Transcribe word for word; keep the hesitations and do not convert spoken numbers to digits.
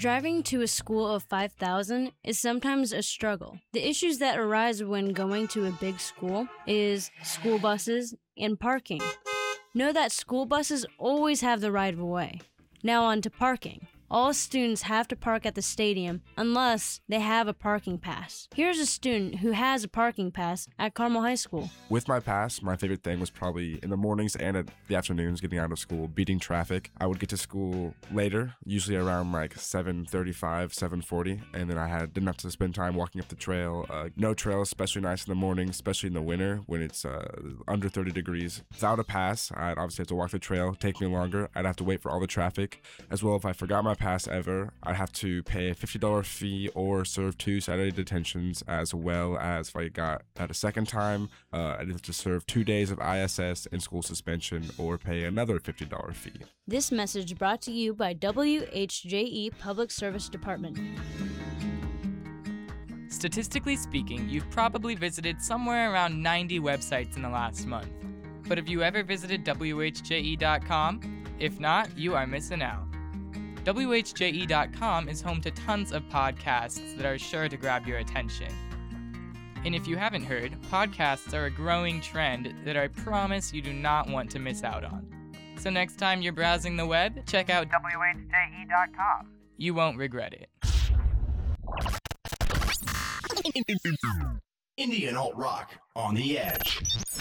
Driving to a school of five thousand is sometimes a struggle. The issues that arise when going to a big school is school buses and parking. Know that school buses always have the right of way. Now on to parking. All students have to park at the stadium unless they have a parking pass. Here's a student who has a parking pass at Carmel High School. With my pass, my favorite thing was probably in the mornings and at the afternoons getting out of school, beating traffic. I would get to school later, usually around like seven thirty-five, seven forty, and then I had didn't have to spend time walking up the trail. Uh, no trail, especially nice in the morning, especially in the winter when it's uh, under thirty degrees. Without a pass, I'd obviously have to walk the trail, take me longer. I'd have to wait for all the traffic. As well, if I forgot my pass ever, I'd have to pay a fifty dollars fee or serve two Saturday detentions, as well as if I got that a second time, uh, I'd have to serve two days of I S S and school suspension or pay another fifty dollars fee. This message brought to you by W H J E Public Service Department. Statistically speaking, you've probably visited somewhere around ninety websites in the last month. But have you ever visited W H J E dot com? If not, you are missing out. W H J E dot com is home to tons of podcasts that are sure to grab your attention. And if you haven't heard, podcasts are a growing trend that I promise you do not want to miss out on. So next time you're browsing the web, check out W H J E dot com. You won't regret it. Indie and alt rock on the edge.